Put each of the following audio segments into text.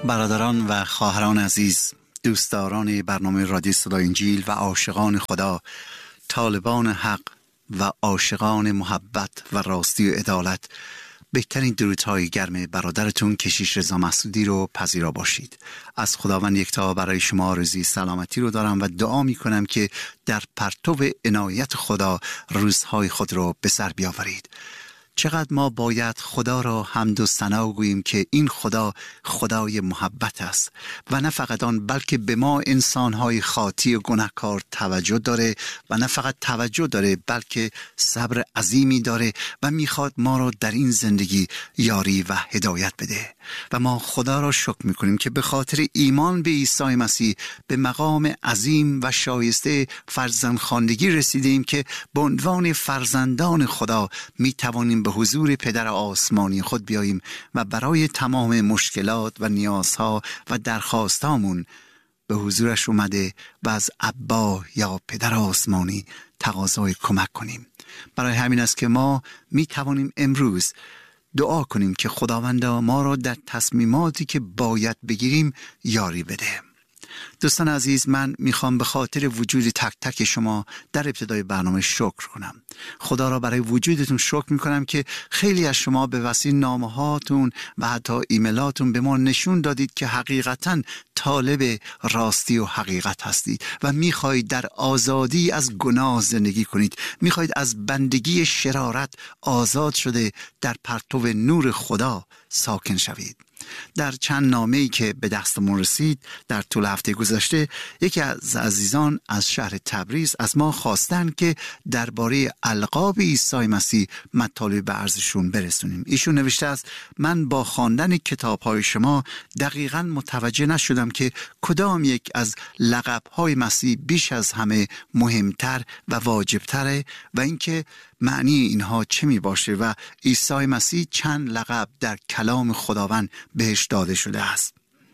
برادران و خواهران عزیز، دوستداران برنامه رادیو صدای انجیل و عاشقان خدا، طالبان حق و عاشقان محبت و راستی و عدالت، بهترین درودهای گرم برادرتون کشیش رضا مسعودی رو پذیرا باشید. از خداوند یکتا برای شما آرزوی سلامتی رو دارم و دعا می کنم که در پرتو عنایت خدا روزهای خود رو به سر بیاورید. چقدر ما باید خدا را حمد و ثنا گوییم که این خدا خدای محبت است و نه فقط آن بلکه به ما انسان‌های خاطی و گناهکار توجه داره و نه فقط توجه داره بلکه صبر عظیمی داره و میخواد ما را در این زندگی یاری و هدایت بده و ما خدا را شکر میکنیم که به خاطر ایمان به عیسی مسیح به مقام عظیم و شایسته فرزندخواندگی رسیدیم که به عنوان فرزندان خدا میتوانیم به حضور پدر آسمانی خود بیاییم و برای تمام مشکلات و نیازها و درخواستامون به حضورش اومده و از ابا یا پدر آسمانی تقاضای کمک کنیم. برای همین است که ما میتوانیم امروز دعا کنیم که خداوندا ما را در تصمیماتی که باید بگیریم یاری بده. دوستان عزیز، من میخوام به خاطر وجود تک تک شما در ابتدای برنامه شکر کنم. خدا را برای وجودتون شکر میکنم که خیلی از شما به وسیله نامه‌هاتون و حتی ایمیلاتون به ما نشون دادید که حقیقتاً طالب راستی و حقیقت هستید و میخواهید در آزادی از گناه زندگی کنید. میخواهید از بندگی شرارت آزاد شده در پرتو نور خدا ساکن شوید. در چند نامه‌ای که به دستمون رسید در طول هفته گذشته، یکی از عزیزان از شهر تبریز از ما خواستن که درباره القاب عیسی مسیح مطالب به عرضشون برسونیم. ایشون نوشته است: من با خواندن کتاب‌های شما دقیقاً متوجه نشدم که کدام یک از لقب‌های مسیح بیش از همه مهمتر و واجبتره و اینکه معنی اینها چه می باشه و عیسی مسیح چند لقب در کلام خداوند بهش داده شده است.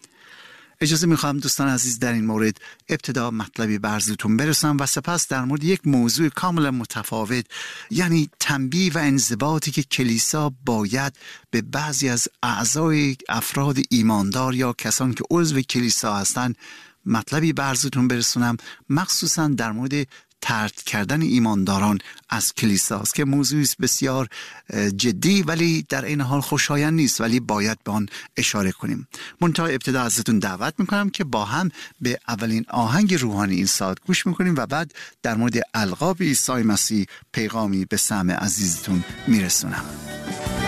اجازه میخوام دوستان عزیز در این مورد ابتدا مطلبی به عرضتون برسم و سپس در مورد یک موضوع کاملا متفاوت، یعنی تنبیه و انضباطی که کلیسا باید به بعضی از اعضای افراد ایماندار یا کسانی که عضو کلیسا هستند مطلبی به عرضتون برسونم، مخصوصا در مورد طرد کردن ایمانداران از کلیساست که موضوعی بسیار جدی ولی در این حال خوشایند نیست، ولی باید به آن اشاره کنیم. منتها ابتدا ازتون دعوت میکنم که با هم به اولین آهنگ روحانی این ساعت گوش میکنیم و بعد در مورد القاب عیسی مسیح پیغامی به سمع عزیزتون میرسونم.